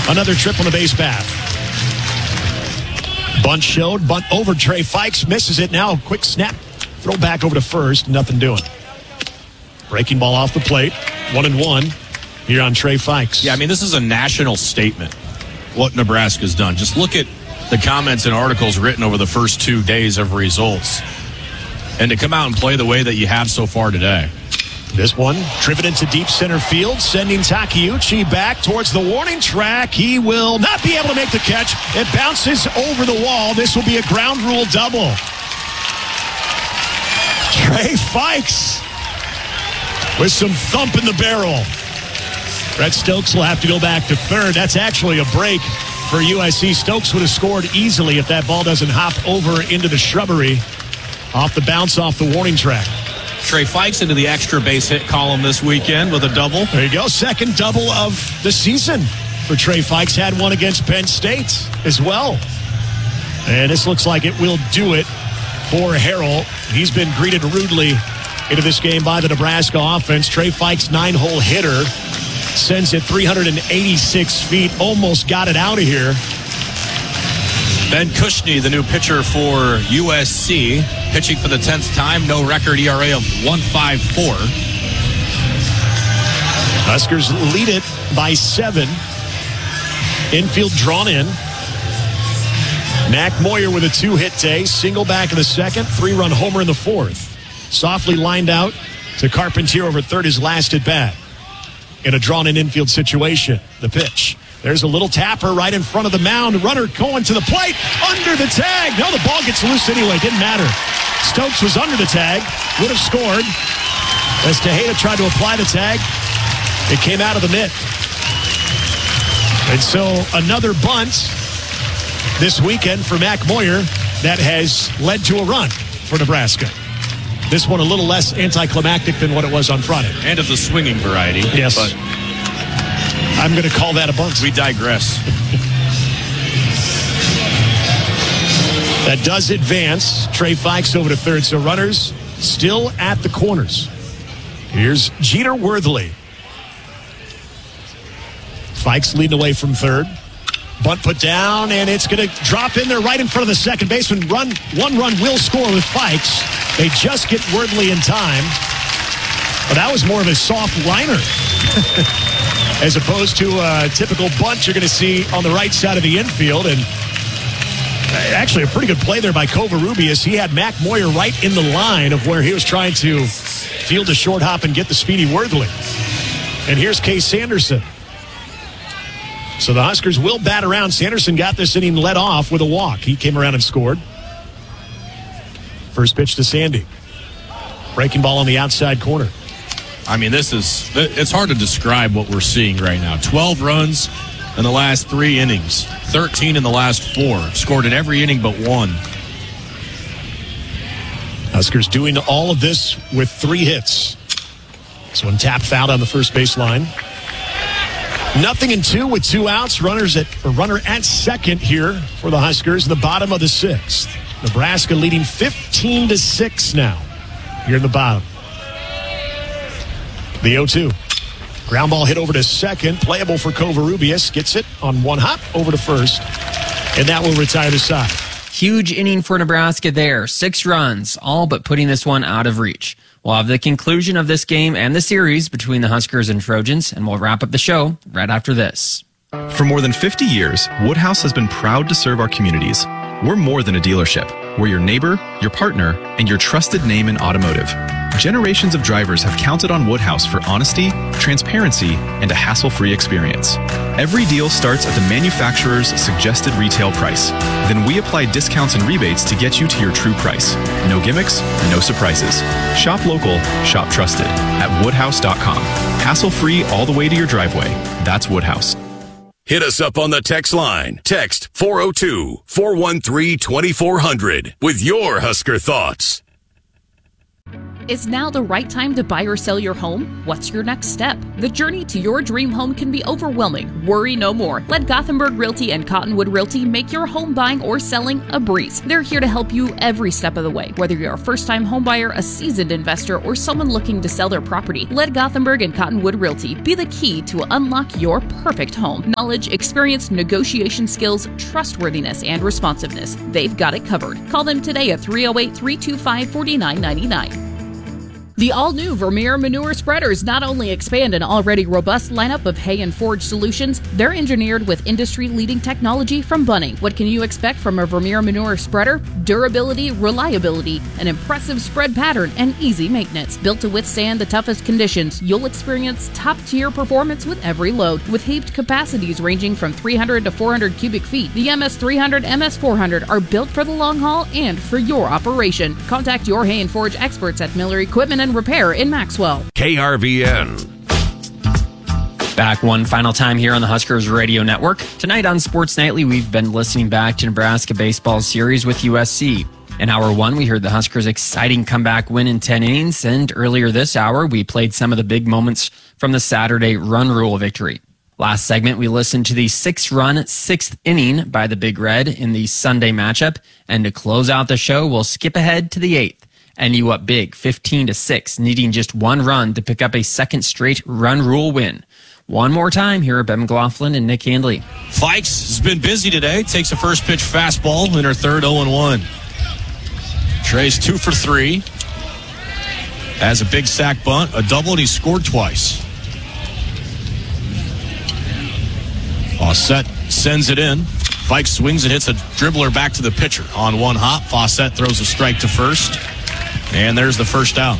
Another trip on the base path. Bunt showed. Bunt over. Trey Fikes misses it. Now quick snap. Throw back over to first. Nothing doing. Breaking ball off the plate. 1-1 here on Trey Fikes. Yeah, I mean, this is a national statement, what Nebraska's done. Just look at the comments and articles written over the first 2 days of results. And to come out and play the way that you have so far today. This one driven into deep center field, sending Takeuchi back towards the warning track. He will not be able to make the catch. It bounces over the wall. This will be a ground rule double. Trey Fikes with some thump in the barrel. Brett Stokes will have to go back to third. That's actually a break for USC. Stokes would have scored easily if that ball doesn't hop over into the shrubbery off the bounce off the warning track. Trey Fikes into the extra base hit column this weekend with a double. There you go. Second double of the season for Trey Fikes. Had one against Penn State as well. And this looks like it will do it for Harrell. He's been greeted rudely into this game by the Nebraska offense. Trey Fikes, 9-hole hitter, sends it 386 feet. Almost got it out of here. Ben Kushney, the new pitcher for USC, pitching for the 10th time. No record ERA of 1.54. Huskers lead it by 7. Infield drawn in. Mac Moyer with a 2-hit day. Single back in the second. 3-run homer in the fourth. Softly lined out to Carpentier over third, his last at bat. In a drawn-in infield situation. The pitch. There's a little tapper right in front of the mound. Runner going to the plate. Under the tag. No, the ball gets loose anyway. Didn't matter. Stokes was under the tag. Would have scored. As Tejeda tried to apply the tag, it came out of the mitt. And so another bunt this weekend for Mac Moyer that has led to a run for Nebraska. This one a little less anticlimactic than what it was on Friday. And of the swinging variety. Yes. But I'm going to call that a bunt. We digress. That does advance. Trey Fikes over to third. So runners still at the corners. Here's Jeter Worthley. Fikes leading away from third. Bunt put down, and it's going to drop in there right in front of the second baseman. One run will score with Fikes. They just get Worthley in time. But that was more of a soft liner. As opposed to a typical bunt you're going to see on the right side of the infield. And actually a pretty good play there by Covarrubias. He had Mac Moyer right in the line of where he was trying to field a short hop and get the speedy Worthley. And here's Case Sanderson. So the Huskers will bat around. Sanderson got this inning led off with a walk. He came around and scored. First pitch to Sandy. Breaking ball on the outside corner. I mean, it's hard to describe what we're seeing right now. 12 runs in the last 3 innings. 13 in the last 4. Scored in every inning but 1. Huskers doing all of this with 3 hits. This one tapped foul on the first base line. 0-2 with 2 outs. Runner at second here for the Huskers in the bottom of the 6th. Nebraska leading 15-6 now here in the bottom. The 0-2. Ground ball hit over to second. Playable for Covarrubias. Gets it on one hop over to first. And that will retire the side. Huge inning for Nebraska there. 6 runs, all but putting this one out of reach. We'll have the conclusion of this game and the series between the Huskers and Trojans, and we'll wrap up the show right after this. For more than 50 years, Woodhouse has been proud to serve our communities. We're more than a dealership. We're your neighbor, your partner, and your trusted name in automotive. Generations of drivers have counted on Woodhouse for honesty, transparency, and a hassle-free experience. Every deal starts at the manufacturer's suggested retail price. Then we apply discounts and rebates to get you to your true price. No gimmicks, no surprises. Shop local, shop trusted at woodhouse.com. Hassle-free all the way to your driveway. That's Woodhouse. Hit us up on the text line. Text 402-413-2400 with your Husker thoughts. Is now the right time to buy or sell your home? What's your next step? The journey to your dream home can be overwhelming. Worry no more. Let Gothenburg Realty and Cottonwood Realty make your home buying or selling a breeze. They're here to help you every step of the way. Whether you're a first-time homebuyer, a seasoned investor, or someone looking to sell their property, let Gothenburg and Cottonwood Realty be the key to unlock your perfect home. Knowledge, experience, negotiation skills, trustworthiness, and responsiveness. They've got it covered. Call them today at 308-325-4999. The all-new Vermeer Manure Spreaders not only expand an already robust lineup of hay and forage solutions, they're engineered with industry-leading technology from Bunning. What can you expect from a Vermeer Manure Spreader? Durability, reliability, an impressive spread pattern, and easy maintenance. Built to withstand the toughest conditions, you'll experience top-tier performance with every load. With heaped capacities ranging from 300 to 400 cubic feet, the MS300, MS400 are built for the long haul and for your operation. Contact your hay and forage experts at Miller Equipment and Repair in Maxwell. KRVN. Back one final time here on the Huskers Radio Network. Tonight on Sports Nightly, we've been listening back to Nebraska baseball series with USC. In hour one, we heard the Huskers' exciting comeback win in 10 innings, and earlier this hour, we played some of the big moments from the Saturday run rule victory. Last segment, we listened to the 6-run 6th inning by the Big Red in the Sunday matchup, and to close out the show, we'll skip ahead to the 8th. NU up big, 15-6, needing just one run to pick up a second straight run rule win. One more time, here are Ben McLaughlin and Nick Handley. Fikes has been busy today. Takes a first pitch fastball in her third 0-1. Trey's 2 for 3. Has a big sack bunt, a double, and he scored twice. Fawcett sends it in. Fikes swings and hits a dribbler back to the pitcher. On one hop, Fawcett throws a strike to first. And there's the first out.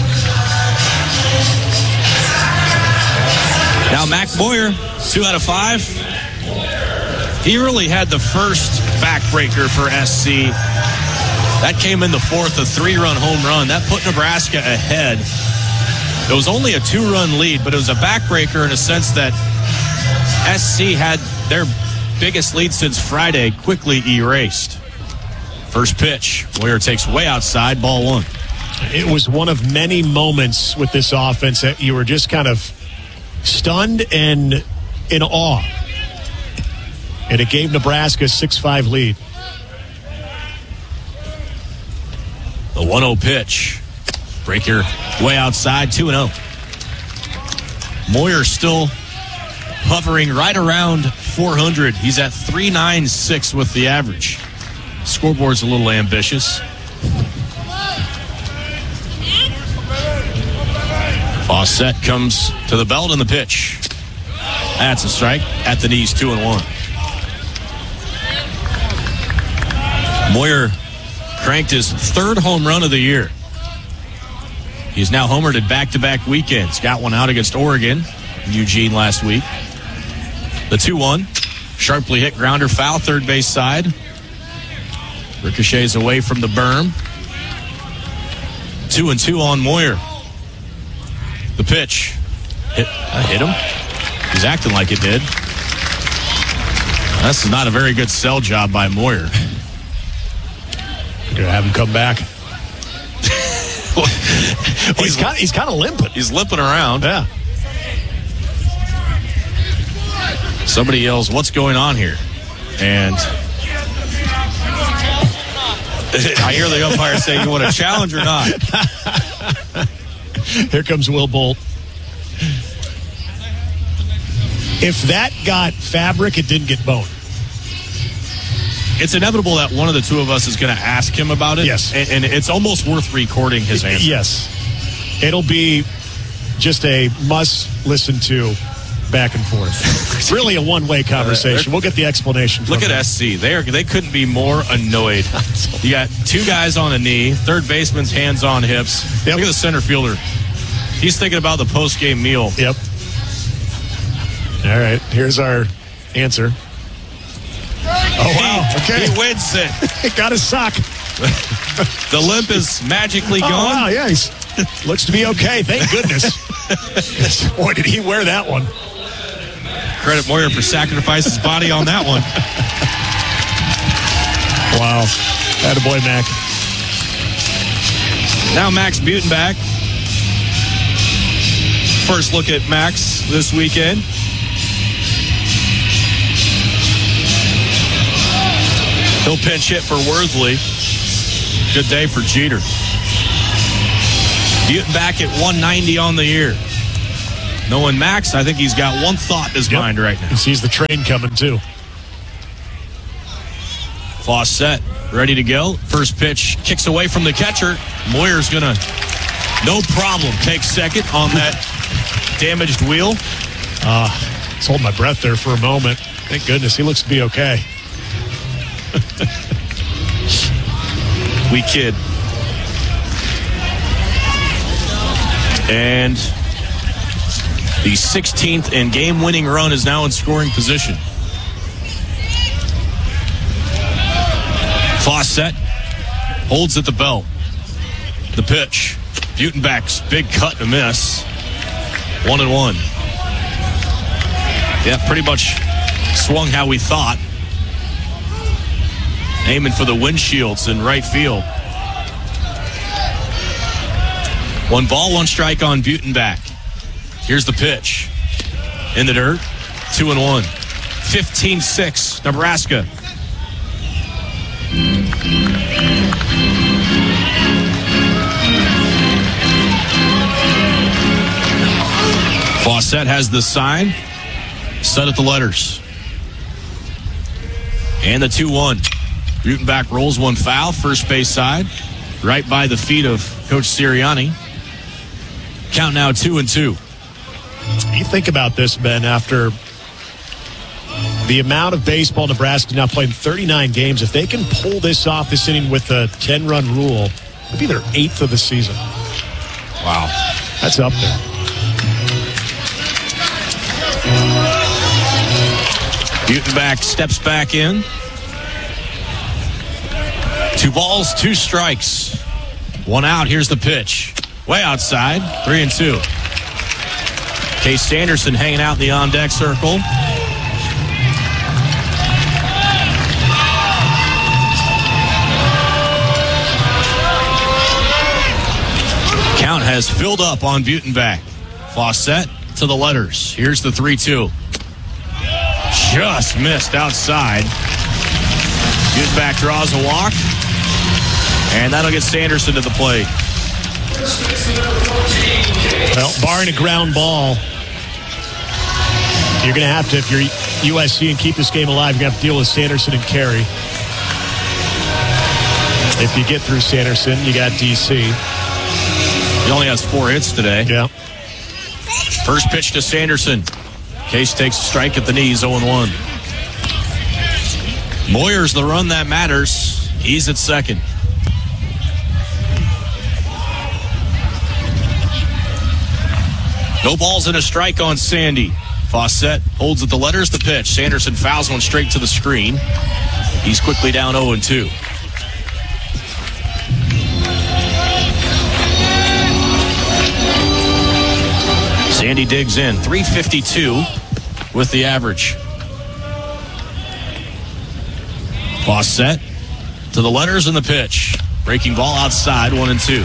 Now Mac Moyer, 2 out of 5. He really had the first backbreaker for SC. That came in the fourth, a 3-run home run. That put Nebraska ahead. It was only a 2-run lead, but it was a backbreaker in a sense that SC had their biggest lead since Friday quickly erased. First pitch, Moyer takes way outside, ball 1. It was one of many moments with this offense that you were just kind of stunned and in awe. And it gave Nebraska a 6-5 lead. The 1-0 pitch. Breaker way outside, 2-0. Moyer still hovering right around 400. He's at 396 with the average. Scoreboard's a little ambitious. Fawcett comes to the belt and the pitch. That's a strike at the knees, 2-1. Moyer cranked his third home run of the year. He's now homered at back-to-back weekends. Got one out against Oregon in Eugene last week. The 2-1. Sharply hit grounder foul, third base side. Ricochets away from the berm. 2-2 on Moyer. The pitch. Hit him. He's acting like it did. That's not a very good sell job by Moyer. Gonna have him come back. He's kind of limping. He's limping around. Yeah. Somebody yells, "What's going on here?" And I hear the umpire say, "You want a challenge or not?" Here comes Will Bolt. If that got fabric, it didn't get bone. It's inevitable that one of the two of us is going to ask him about it. Yes. And it's almost worth recording his answer. Yes. It'll be just a must listen to back and forth. Really a one-way conversation. We'll get the explanation from Look at SC. They couldn't be more annoyed. You got two guys on a knee, third baseman's hands on hips. Yep. Look at the center fielder. He's thinking about the post-game meal. Yep. All right, here's our answer. Oh, wow. Okay. He wins it. He got his sock. The limp is magically gone. Oh, wow, yeah. He looks to be okay. Thank goodness. Boy, did he wear that one. Credit Moyer for sacrificing his body on that one. Wow. Attaboy, Mac. Now Max Butenbach. First look at Max this weekend. He'll pinch hit for Worthley. Good day for Jeter. Butenbach at 190 on the year. Knowing Max, I think he's got one thought in his mind right now. He sees the train coming, too. Fawcett ready to go. First pitch kicks away from the catcher. Moyer's going to, no problem, take second on that damaged wheel. Just hold my breath there for a moment. Thank goodness. He looks to be okay. We kid. And the 16th and game-winning run is now in scoring position. Fawcett holds at the belt. The pitch. Butenbach's big cut and miss. 1-1. Yeah, pretty much swung how we thought. Aiming for the windshields in right field. 1 ball, 1 strike on Butenbach. Here's the pitch. In the dirt. 2-1. 15-6, Nebraska. Fawcett has the sign. Set at the letters. And the 2-1. Butenbach rolls 1 foul, first base side. Right by the feet of Coach Sirianni. Count now 2-2. You think about this, Ben, after the amount of baseball Nebraska now playing 39 games. If they can pull this off this inning with a 10-run rule, it'd be their 8th of the season. Wow. That's up there. Butenbach steps back in. 2 balls, 2 strikes. 1 out. Here's the pitch. Way outside. 3-2. Case Sanderson hanging out in the on-deck circle. Count has filled up on Butenbach. Fawcett to the letters. Here's the 3-2. Just missed outside. Butenbach draws a walk. And that'll get Sanderson to the plate. Well, barring a ground ball, you're going to have to, if you're USC and keep this game alive, you're going to have to deal with Sanderson and Carey. If you get through Sanderson, you got DC. He only has 4 hits today. Yeah. First pitch to Sanderson. Case takes a strike at the knees, 0-1. Moyer's the run that matters. He's at second. No balls and a strike on Sandy. Fawcett holds at the letters, the pitch. Sanderson fouls 1 straight to the screen. He's quickly down 0-2. Sandy digs in. 352 with the average. Fawcett to the letters and the pitch. Breaking ball outside, 1-2.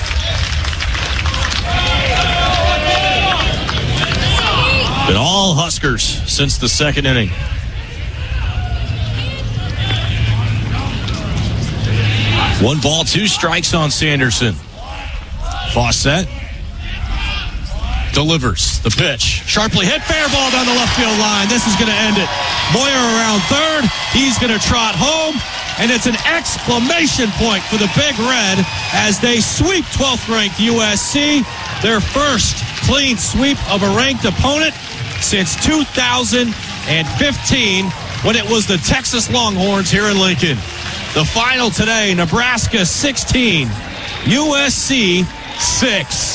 Been all Huskers since the 2nd inning. One ball, 2 strikes on Sanderson. Fawcett delivers the pitch. Sharply hit, fair ball down the left field line. This is going to end it. Moyer around third. He's going to trot home. And it's an exclamation point for the Big Red as they sweep 12th-ranked USC. Their first clean sweep of a ranked opponent since 2015 when it was the Texas Longhorns here in Lincoln. The final today, Nebraska 16, USC 6.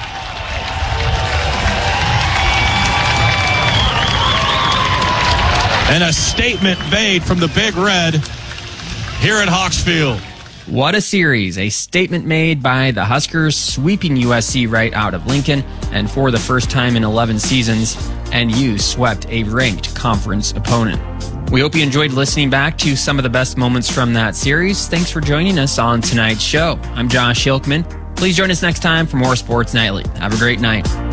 And a statement made from the Big Red here at Hawksfield. What a series. A statement made by the Huskers, sweeping USC right out of Lincoln, and for the first time in 11 seasons, NU swept a ranked conference opponent. We hope you enjoyed listening back to some of the best moments from that series. Thanks for joining us on tonight's show. I'm Josh Hilkman. Please join us next time for more Sports Nightly. Have a great night.